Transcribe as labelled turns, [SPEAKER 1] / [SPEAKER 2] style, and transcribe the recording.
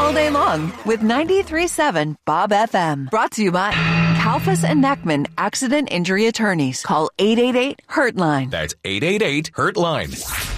[SPEAKER 1] all day long with 93.7 Bob FM. Brought to you by Kalfas and Neckman Accident Injury Attorneys. Call 888-HURT-LINE.
[SPEAKER 2] That's 888-HURT-LINE.